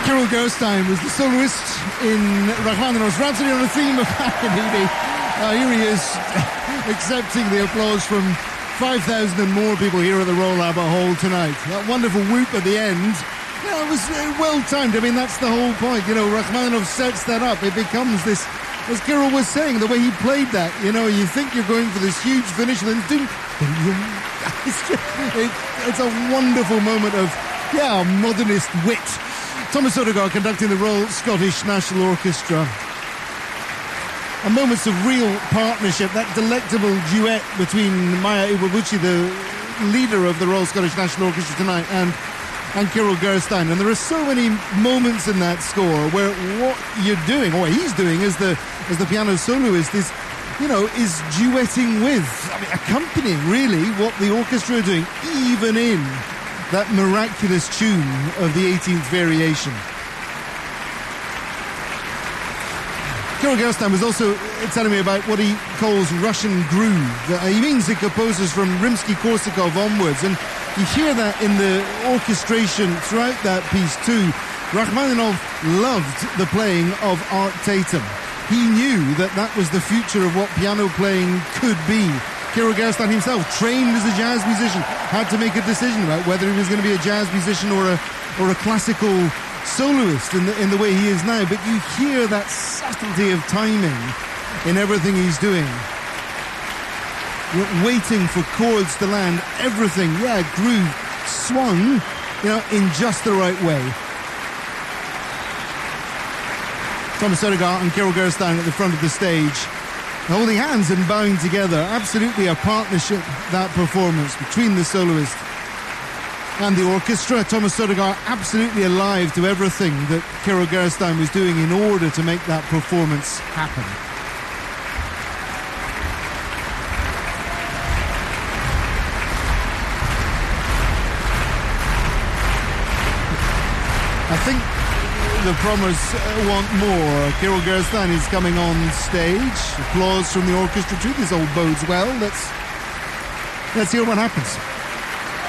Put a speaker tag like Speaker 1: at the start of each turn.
Speaker 1: Kirill Gerstein was the soloist in Rachmaninoff's Rhapsody on a Theme of Paganini. Here he is, accepting the applause from 5,000 and more people here at the Royal Albert Hall tonight. That wonderful whoop at the end, it was well timed. I mean, that's the whole point. You know, Rachmaninoff sets that up. It becomes this, as Kirill was saying, the way he played that. You know, you think you're going for this huge finish, and then it's a wonderful moment of, modernist wit. Thomas Odegaard conducting the Royal Scottish National Orchestra. And moments of real partnership, that delectable duet between Maya Iwabuchi, the leader of the Royal Scottish National Orchestra tonight, and Kirill Gerstein. And there are so many moments in that score where what you're doing, or what he's doing as the piano soloist is duetting with, accompanying really what the orchestra are doing, even in that miraculous tune of the 18th variation. Kirill Gerstein was also telling me about what he calls Russian groove. He means he composes from Rimsky-Korsakov onwards, and you hear that in the orchestration throughout that piece too. Rachmaninoff loved the playing of Art Tatum. He knew that was the future of what piano playing could be. Kirill Gerstein himself, trained as a jazz musician, had to make a decision about whether he was going to be a jazz musician or a classical soloist in the way he is now. But you hear that subtlety of timing in everything he's doing. You're waiting for chords to land, everything, groove, swung, in just the right way. Thomas Odegaard and Kirill Gerstein at the front of the stage, holding hands and bowing together. Absolutely a partnership, that performance between the soloist and the orchestra. Thomas Odegaard absolutely alive to everything that Kirill Gerstein was doing in order to make that performance happen. I think the Prommers want more. Kirill Gerstein is coming on stage. Applause from the orchestra too. This all bodes well. Let's hear what happens.